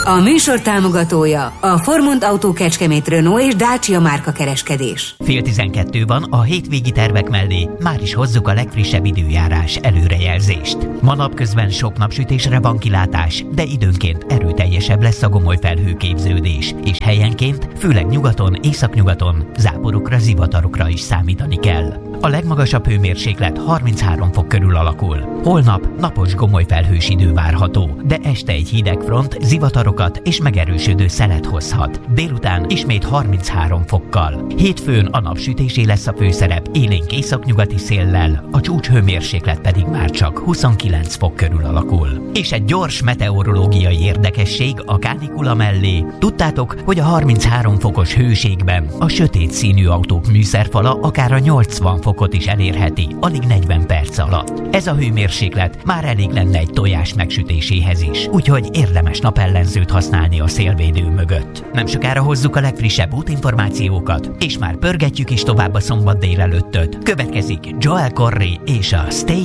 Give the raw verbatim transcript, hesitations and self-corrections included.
A műsor támogatója a Formund Autó Kecskemét Renault és Dacia márka kereskedés. Fél tizenkettő van, a hétvégi tervek mellé már is hozzuk a legfrissebb időjárás előrejelzést. Ma napközben sok napsütésre van kilátás, de időnként erőteljesebb lesz a gomoly felhőképződés, és helyenként, főleg nyugaton, északnyugaton záporokra, zivatarokra is számítani kell. A legmagasabb hőmérséklet harminchárom fok körül alakul. Holnap napos gomoly felhős idő várható, de este egy hideg front zivatarokat és megerősödő szelet hozhat. Délután ismét harminchárom fokkal. Hétfőn a napsütésé lesz a főszerep élénk északnyugati széllel, a csúcs hőmérséklet pedig már csak huszonkilenc fok körül alakul. És egy gyors meteorológiai érdekesség a kánikula mellé. Tudtátok, hogy a harminchárom fokos hőségben a sötét színű autók műszerfala akár a nyolcvan fokot is elérheti, alig negyven perc alatt. Ez a hőmérséklet már elég lenne egy tojás megsütéséhez is, úgyhogy érdemes napellenzőt használni a szélvédő mögött. Nem sokára hozzuk a legfrissebb útinformációkat, és már pörgetjük is tovább a szombat délelőttöt. Következik Joel Corry és a Stay